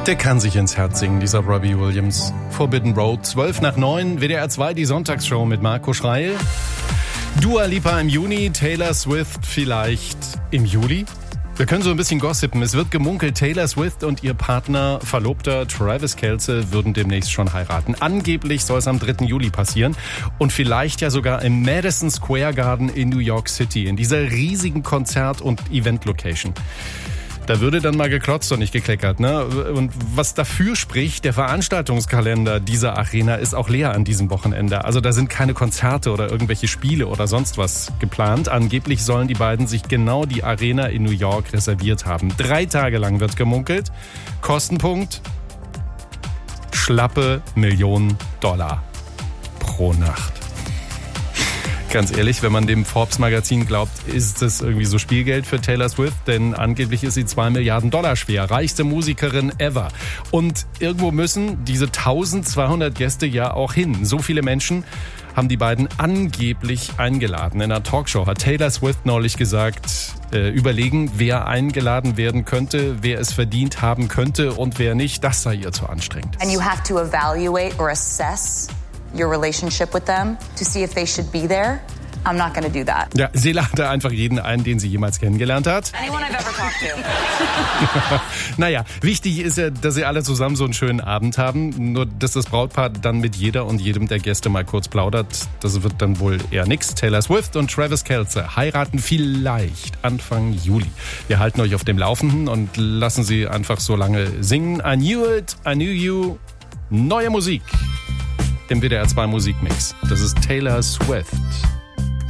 Der kann sich ins Herz singen, dieser Robbie Williams. Forbidden Road, 8:12, WDR 2, die Sonntagsshow mit Marco Schreil. Dua Lipa im Juni, Taylor Swift vielleicht im Juli. Wir können so ein bisschen gossipen. Es wird gemunkelt, Taylor Swift und ihr Partner, Verlobter Travis Kelce würden demnächst schon heiraten. Angeblich soll es am 3. Juli passieren und vielleicht ja sogar im Madison Square Garden in New York City, in dieser riesigen Konzert- und Event-Location. Da würde dann mal geklotzt und nicht gekleckert, ne? Und was dafür spricht, der Veranstaltungskalender dieser Arena ist auch leer an diesem Wochenende. Also da sind keine Konzerte oder irgendwelche Spiele oder sonst was geplant. Angeblich sollen die beiden sich genau die Arena in New York reserviert haben. 3 Tage lang wird gemunkelt. Kostenpunkt: schlappe $1 Millionen pro Nacht. Ganz ehrlich, wenn man dem Forbes-Magazin glaubt, ist das irgendwie so Spielgeld für Taylor Swift, denn angeblich ist sie $2 Milliarden schwer, reichste Musikerin ever. Und irgendwo müssen diese 1200 Gäste ja auch hin. So viele Menschen haben die beiden angeblich eingeladen. In einer Talkshow hat Taylor Swift neulich gesagt, überlegen, wer eingeladen werden könnte, wer es verdient haben könnte und wer nicht, das sei ihr zu anstrengend. And you have to evaluate or assess your relationship with them to see if they should be there. I'm not going to do that. Ja, sie lade einfach jeden ein, den sie jemals kennengelernt hat. Anyone I've ever talked to. Naja, wichtig ist ja, dass sie alle zusammen so einen schönen Abend haben. Nur, dass das Brautpaar dann mit jeder und jedem der Gäste mal kurz plaudert, das wird dann wohl eher nix. Taylor Swift und Travis Kelce heiraten vielleicht Anfang Juli. Wir halten euch auf dem Laufenden und lassen sie einfach so lange singen. I knew it, I knew you. Neue Musik im WDR 2 Musikmix. Das ist Taylor Swift.